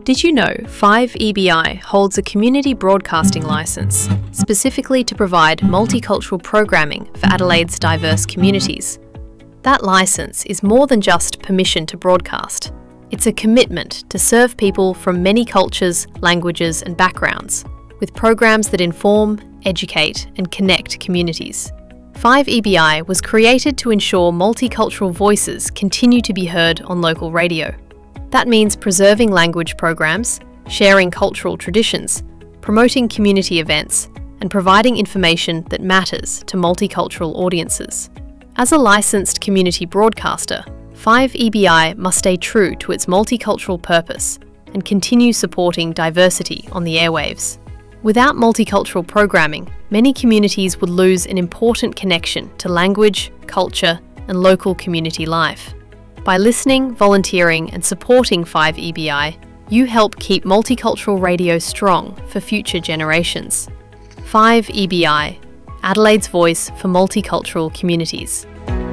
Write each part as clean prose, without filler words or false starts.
Did you know 5EBI holds a community broadcasting licence specifically to provide multicultural programming for Adelaide's diverse communities? That licence is more than just permission to broadcast. It's a commitment to serve people from many cultures, languages and backgrounds, with programs that inform, educate and connect communities. 5EBI was created to ensure multicultural voices continue to be heard on local radio. That means preserving language programs, sharing cultural traditions, promoting community events, and providing information that matters to multicultural audiences. As a licensed community broadcaster, 5EBI must stay true to its multicultural purpose and continue supporting diversity on the airwaves. Without multicultural programming, many communities would lose an important connection to language, culture, and local community life. By listening, volunteering, and supporting 5EBI, you help keep multicultural radio strong for future generations. 5EBI, Adelaide's voice for multicultural communities.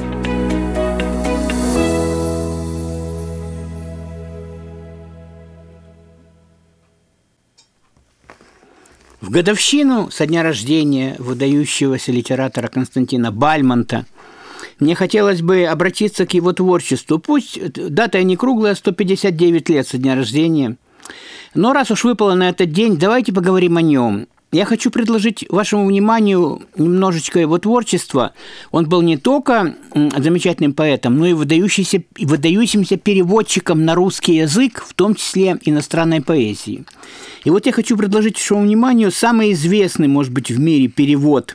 В годовщину со дня рождения выдающегося литератора Константина Бальмонта мне хотелось бы обратиться к его творчеству. Пусть дата и не круглая, 159 лет со дня рождения, но раз уж выпало на этот день, давайте поговорим о нем. Я хочу предложить вашему вниманию немножечко его творчества. Он был не только замечательным поэтом, но и выдающимся переводчиком на русский язык, в том числе иностранной поэзии. И вот я хочу предложить вашему вниманию самый известный, может быть, в мире перевод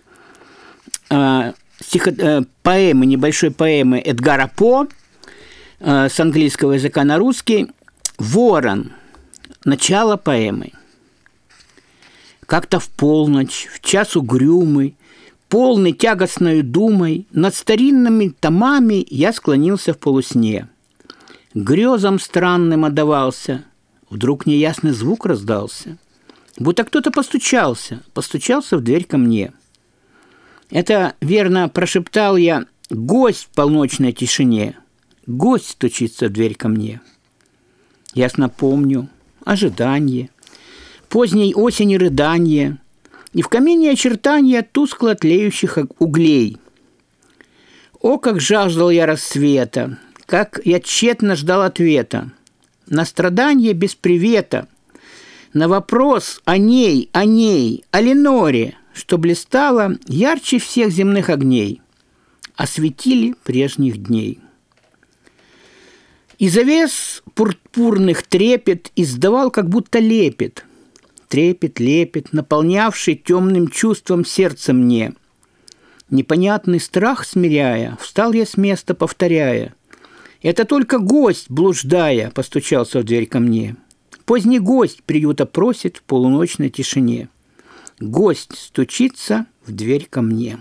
поэмы, небольшой поэмы Эдгара По с английского языка на русский «Ворон». Начало поэмы. Как-то в полночь, в час угрюмый, полный тягостною думой, над старинными томами я склонился в полусне. Грезам странным отдавался, вдруг неясный звук раздался, будто кто-то постучался в дверь ко мне. Это, верно, прошептал я, гость в полночной тишине, гость стучится в дверь ко мне. Ясно помню ожидание, поздней осени рыдание и в камине очертания тускло тлеющих углей. О, как жаждал я рассвета, как я тщетно ждал ответа, на страдание без привета, на вопрос о ней, о Леноре, что блистало ярче всех земных огней, осветили прежних дней. И завес пурпурных трепет издавал, как будто лепет, трепет, лепет, наполнявший темным чувством сердце мне. Непонятный страх смиряя, встал я с места, повторяя: это только гость, блуждая, постучался в дверь ко мне. Поздний гость приюта просит в полуночной тишине. Гость стучится в дверь ко мне.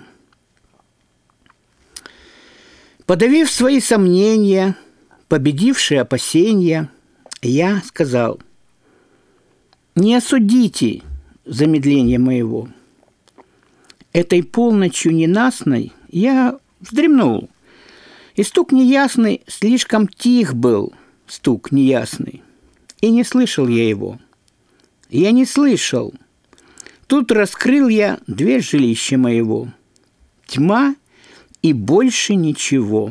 Подавив свои сомнения, победившие опасения, я сказал: не осудите замедление моего. Этой полночью ненастной я вздремнул, и стук неясный слишком тих был, стук неясный, и не слышал я его. Я не слышал. Тут раскрыл я дверь жилища моего. Тьма и больше ничего.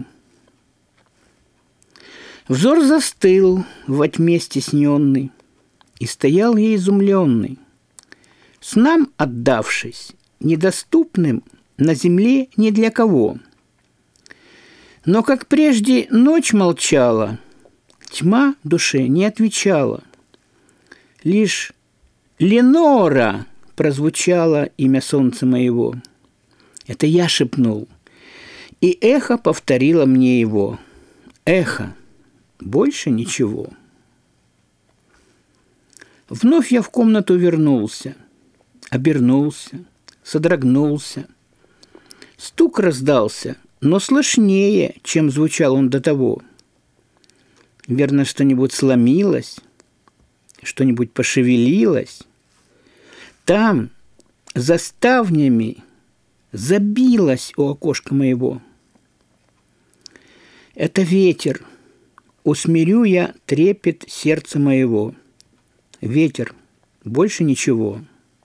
Взор застыл во тьме стесненный, и стоял я изумленный, снам отдавшись, недоступным на земле ни для кого. Но, как прежде, ночь молчала, тьма душе не отвечала. Лишь «Ленора» прозвучало имя солнца моего. Это я шепнул, и эхо повторило мне его. Эхо, больше ничего. Вновь я в комнату вернулся, обернулся, содрогнулся. Стук раздался, но слышнее, чем звучал он до того. Верно, что-нибудь сломилось, что-нибудь пошевелилось. Там, за ставнями, забилось у окошка моего. Это ветер, усмирю я трепет сердца моего. ветер, больше ничего.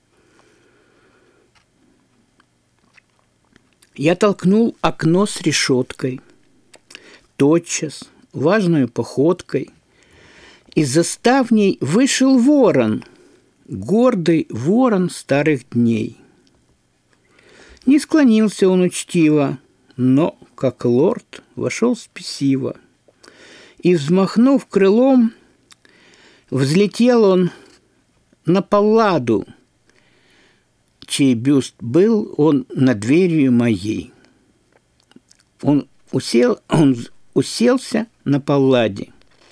Я толкнул окно с решеткой. Тотчас, важной походкой, из-за ставней вышел ворон, гордый ворон старых дней. Не склонился он учтиво, но, как лорд, вошел спесиво. И, взмахнув крылом, взлетел он на палладу, чей бюст был он над дверью моей. Он уселся на палладе.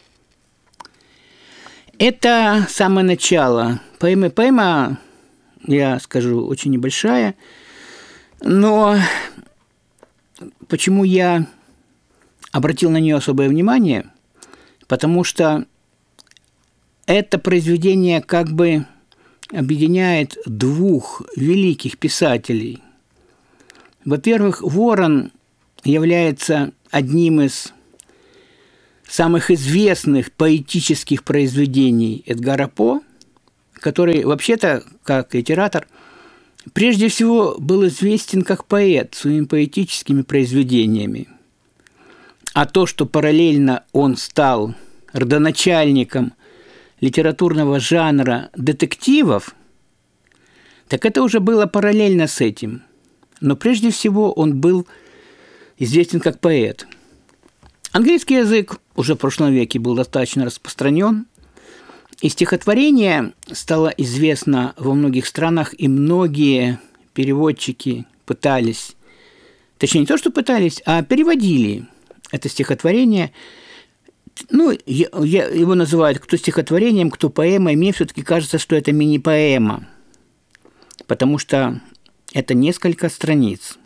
Это самое начало. Поэма, я скажу, очень небольшая, но почему я обратил на нее особое внимание? Потому что это произведение как бы объединяет двух великих писателей. Во-первых, Ворон является одним из самых известных поэтических произведений Эдгара По, который вообще-то, как литератор, прежде всего был известен как поэт своими поэтическими произведениями. А то, что параллельно он стал родоначальником литературного жанра детективов, так это уже было параллельно с этим. Но прежде всего он был известен как поэт. Английский язык уже в прошлом веке был достаточно распространен, и стихотворение стало известно во многих странах, и многие переводчики пытались, точнее не то, что пытались, а переводили это стихотворение. Ну, его называют кто стихотворением, кто поэмой. Мне все-таки кажется, что это мини-поэма, потому что это несколько страниц.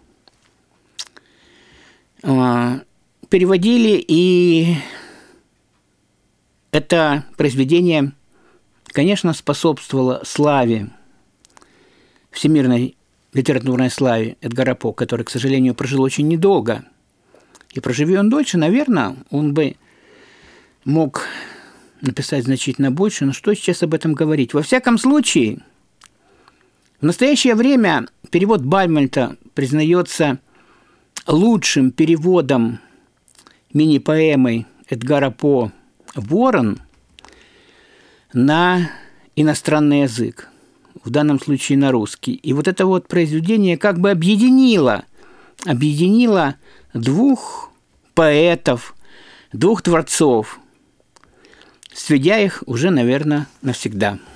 Переводили, и это произведение, конечно, способствовало славе, всемирной литературной славе Эдгара По, который, к сожалению, прожил очень недолго. И проживи он дольше, наверное, он бы мог написать значительно больше, но что сейчас об этом говорить? Во всяком случае, в настоящее время перевод Бальмонта признается лучшим переводом мини-поэмы Эдгара По «Ворон» на иностранный язык, в данном случае на русский. И вот это вот произведение как бы объединило двух поэтов, двух творцов, сведя их уже, наверное, навсегда.